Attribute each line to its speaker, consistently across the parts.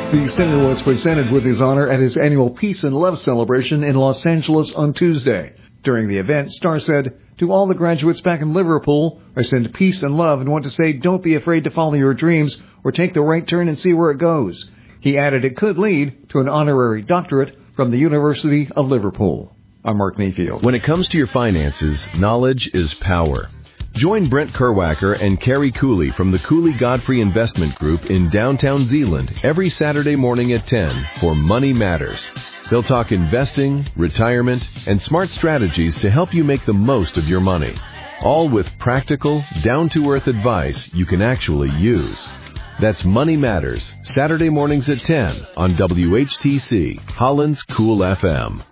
Speaker 1: The singer was presented with his honor at his annual Peace and Love celebration in Los Angeles on Tuesday. During the event, Starr said, "To all the graduates back in Liverpool, I send peace and love and want to say don't be afraid to follow your dreams or take the right turn and see where it goes." He added it could lead to an honorary doctorate from the University of Liverpool. I'm Mark Mayfield.
Speaker 2: When it comes to your finances, knowledge is power. Join Brent Kerwacker and Carrie Cooley from the Cooley Godfrey Investment Group in downtown Zeeland every Saturday morning at 10 for Money Matters. They'll talk investing, retirement, and smart strategies to help you make the most of your money. All with practical, down-to-earth advice you can actually use. That's Money Matters, Saturday mornings at 10 on WHTC, Holland's Cool FM.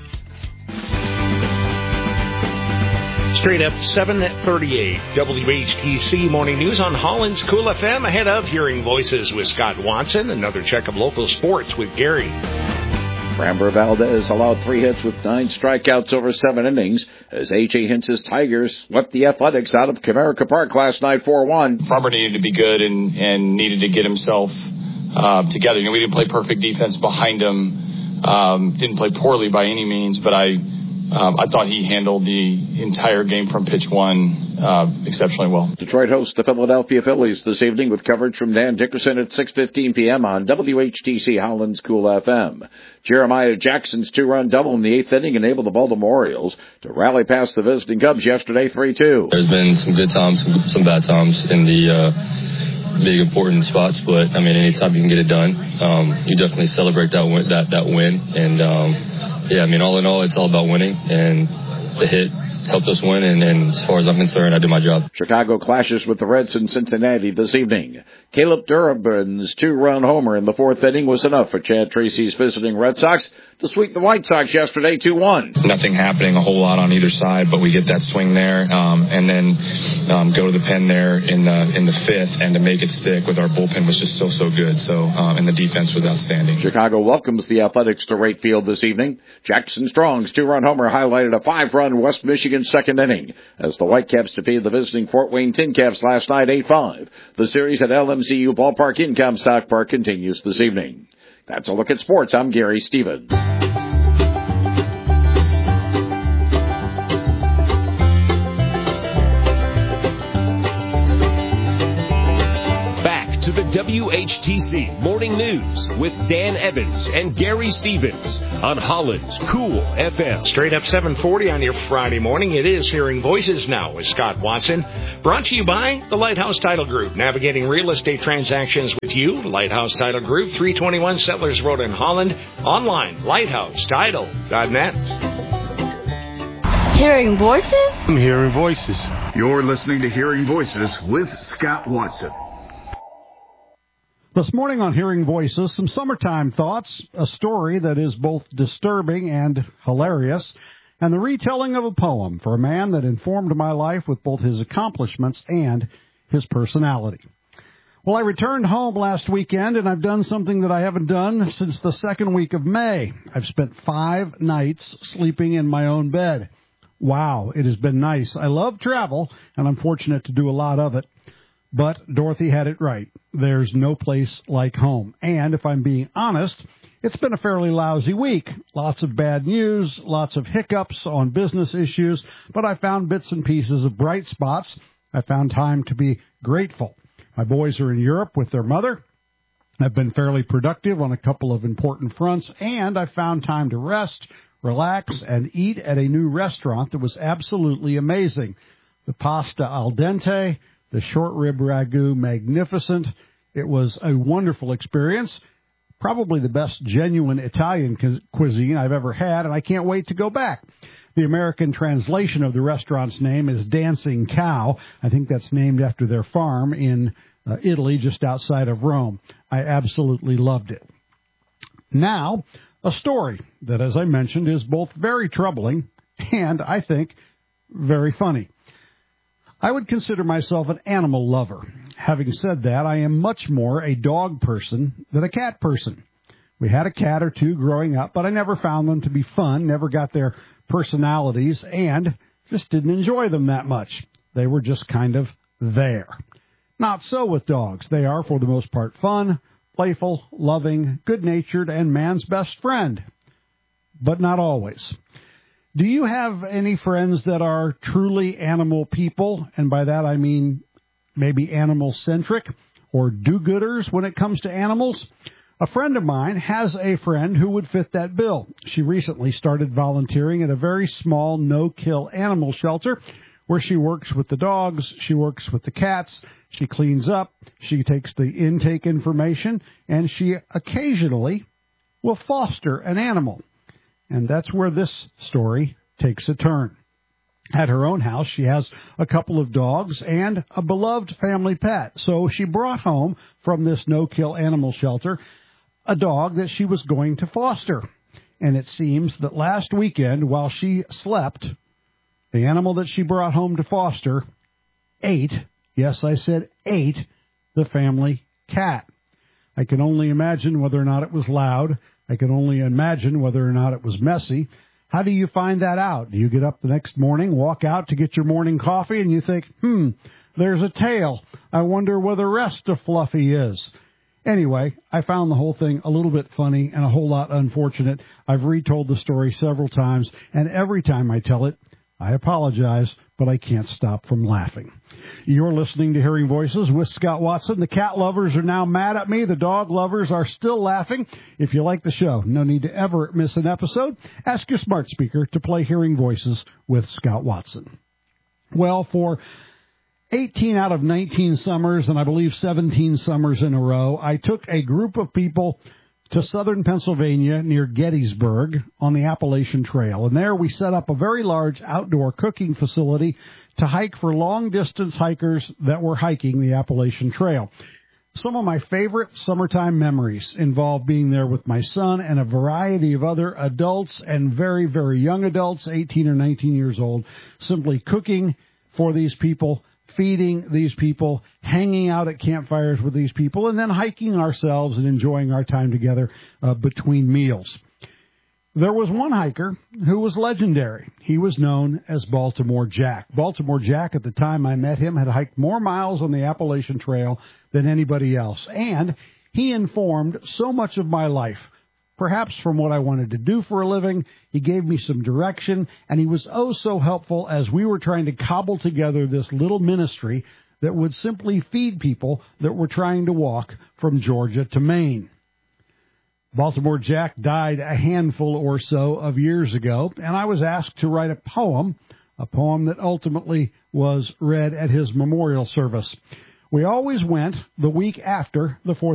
Speaker 3: Straight up 7:38, WHTC Morning News on Holland's Cool FM. Ahead of Hearing Voices with Scott Watson. Another check of local sports with Gary.
Speaker 4: Framber Valdez allowed 3 hits with 9 strikeouts over 7 innings as A.J. Hinch's Tigers swept the Athletics out of Comerica Park last night 4-1.
Speaker 5: Framber needed to be good and needed to get himself together. We didn't play perfect defense behind him. Didn't play poorly by any means, but I thought he handled the entire game from pitch one exceptionally well.
Speaker 4: Detroit hosts the Philadelphia Phillies this evening with coverage from Dan Dickerson at 6:15 p.m. on WHTC Holland's Cool FM. Jeremiah Jackson's 2-run double in the 8th inning enabled the Baltimore Orioles to rally past the visiting Cubs yesterday 3-2.
Speaker 6: There's been some good times, some bad times in the big important spots, but anytime you can get it done, you definitely celebrate that win. And all in all, it's all about winning, and the hit helped us win, and as far as I'm concerned, I did my job.
Speaker 4: Chicago clashes with the Reds in Cincinnati this evening. Caleb Durban's 2-run homer in the 4th inning was enough for Chad Tracy's visiting Red Sox to sweep the White Sox yesterday 2-1.
Speaker 5: Nothing happening a whole lot on either side, but we get that swing there, and then go to the pen there in the 5th, and to make it stick with our bullpen was just so good. So and the defense was outstanding.
Speaker 4: Chicago welcomes the Athletics to Wright Field this evening. Jackson Strong's 2-run homer highlighted a 5-run West Michigan 2nd inning as the Whitecaps defeated the visiting Fort Wayne Tin Caps last night 8-5. The series at LMCU Ballpark in Comstock Park continues this evening. That's a look at sports. I'm Gary Stevens.
Speaker 7: Back to the WHTC Morning News with Dan Evans and Gary Stevens on Holland's Cool FM.
Speaker 3: Straight up 7:40 on your Friday morning. It is Hearing Voices now with Scott Watson. Brought to you by the Lighthouse Title Group. Navigating real estate transactions with you. Lighthouse Title Group, 321 Settlers Road in Holland. Online, lighthousetitle.net.
Speaker 8: Hearing Voices?
Speaker 9: I'm Hearing Voices.
Speaker 10: You're listening to Hearing Voices with Scott Watson.
Speaker 11: This morning on Hearing Voices, some summertime thoughts, a story that is both disturbing and hilarious, and the retelling of a poem for a man that informed my life with both his accomplishments and his personality. Well, I returned home last weekend, and I've done something that I haven't done since the 2nd week of May. I've spent 5 nights sleeping in my own bed. Wow, it has been nice. I love travel, and I'm fortunate to do a lot of it. But Dorothy had it right. There's no place like home. And if I'm being honest, it's been a fairly lousy week. Lots of bad news, lots of hiccups on business issues, but I found bits and pieces of bright spots. I found time to be grateful. My boys are in Europe with their mother. I've been fairly productive on a couple of important fronts, and I found time to rest, relax, and eat at a new restaurant that was absolutely amazing. The pasta al dente, the short rib ragu, magnificent. It was a wonderful experience. Probably the best genuine Italian cuisine I've ever had, and I can't wait to go back. The American translation of the restaurant's name is Dancing Cow. I think that's named after their farm in Italy, just outside of Rome. I absolutely loved it. Now, a story that, as I mentioned, is both very troubling and, I think, very funny. I would consider myself an animal lover. Having said that, I am much more a dog person than a cat person. We had a cat or two growing up, but I never found them to be fun, never got their personalities, and just didn't enjoy them that much. They were just kind of there. Not so with dogs. They are, for the most part, fun, playful, loving, good-natured, and man's best friend. But not always. Do you have any friends that are truly animal people? And by that I mean maybe animal-centric or do-gooders when it comes to animals? A friend of mine has a friend who would fit that bill. She recently started volunteering at a very small no-kill animal shelter where she works with the dogs, she works with the cats, she cleans up, she takes the intake information, and she occasionally will foster an animal. And that's where this story takes a turn. At her own house, she has a couple of dogs and a beloved family pet. So she brought home from this no-kill animal shelter a dog that she was going to foster. And it seems that last weekend, while she slept, the animal that she brought home to foster ate, yes, I said ate, the family cat. I can only imagine whether or not it was loud. I can only imagine whether or not it was messy. How do you find that out? Do you get up the next morning, walk out to get your morning coffee, and you think, there's a tail. I wonder where the rest of Fluffy is. Anyway, I found the whole thing a little bit funny and a whole lot unfortunate. I've retold the story several times, and every time I tell it, I apologize, but I can't stop from laughing. You're listening to Hearing Voices with Scott Watson. The cat lovers are now mad at me. The dog lovers are still laughing. If you like the show, no need to ever miss an episode. Ask your smart speaker to play Hearing Voices with Scott Watson. Well, for 18 out of 19 summers, and I believe 17 summers in a row, I took a group of people to southern Pennsylvania near Gettysburg on the Appalachian Trail. And there we set up a very large outdoor cooking facility to hike for long-distance hikers that were hiking the Appalachian Trail. Some of my favorite summertime memories involve being there with my son and a variety of other adults and very, very young adults, 18 or 19 years old, simply cooking for these people, feeding these people, hanging out at campfires with these people, and then hiking ourselves and enjoying our time together between meals. There was one hiker who was legendary. He was known as Baltimore Jack. Baltimore Jack, at the time I met him, had hiked more miles on the Appalachian Trail than anybody else. And he informed so much of my life, perhaps from what I wanted to do for a living. He gave me some direction, and he was oh so helpful as we were trying to cobble together this little ministry that would simply feed people that were trying to walk from Georgia to Maine. Baltimore Jack died a handful or so of years ago, and I was asked to write a poem that ultimately was read at his memorial service. We always went the week after the 4th